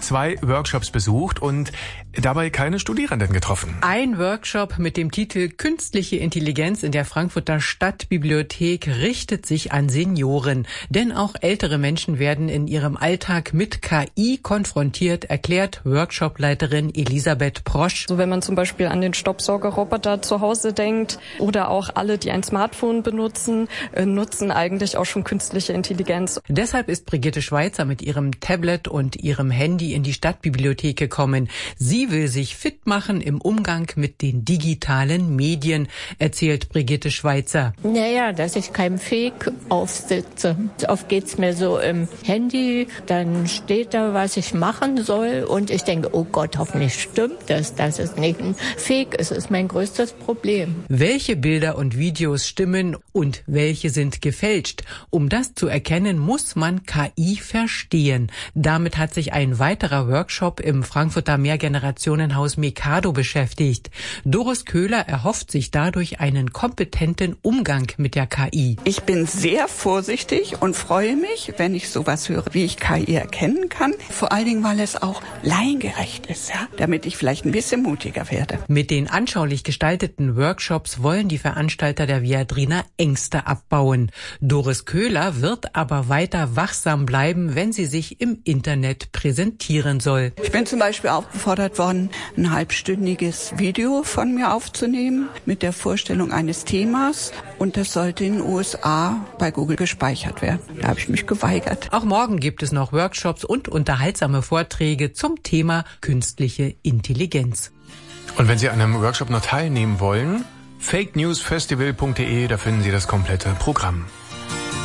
2 Workshops besucht und dabei keine Studierenden getroffen. Ein Workshop mit dem Titel Künstliche Intelligenz in der Frankfurter Stadtbibliothek richtet sich an Senioren. Denn auch ältere Menschen werden in ihrem Alltag mit KI konfrontiert, erklärt Workshopleiterin Elisabeth Prosch. So, wenn man zum Beispiel an den Staubsaugerroboter zu Hause denkt oder auch alle, die ein Smartphone benutzen, nutzen eigentlich auch schon künstliche Intelligenz. Deshalb ist Brigitte Schweizer mit ihrem Tablet und ihrem Handy in die Stadtbibliothek gekommen. Sie will sich fit machen im Umgang mit den digitalen Medien, erzählt Brigitte Schweizer. Naja, dass ich keinem Fake aufsitze. Oft geht's mir so im Handy, dann steht da, was ich machen soll und ich denke, oh Gott, hoffentlich stimmt das, dass es nicht ein Fake ist. Das ist mein größtes Problem. Welche Bilder und Videos stimmen und welche sind gefälscht? Um das zu erkennen, muss man KI verstehen. Damit hat sich ein weiterer Workshop im Frankfurter Mehrgenerationenhaus Mikado beschäftigt. Doris Köhler erhofft sich dadurch einen kompetenten Umgang mit der KI. Ich bin sehr vorsichtig und freue mich, wenn ich sowas höre, wie ich KI erkennen kann. Vor allen Dingen, weil es auch laiengerecht ist, ja? Damit ich vielleicht ein bisschen mutiger werde. Mit den anschaulich gestalteten Workshops wollen die Veranstalter der Viadrina Ängste abbauen. Doris Köhler wird aber weiter wachsam bleiben, wenn sie sich im Internet präsentieren soll. Ich bin zum Beispiel aufgefordert worden, ein halbstündiges Video von mir aufzunehmen mit der Vorstellung eines Themas und das sollte in den USA bei Google gespeichert werden. Da habe ich mich geweigert. Auch morgen gibt es noch Workshops und unterhaltsame Vorträge zum Thema künstliche Intelligenz. Und wenn Sie an einem Workshop noch teilnehmen wollen, fakenewsfestival.de, da finden Sie das komplette Programm.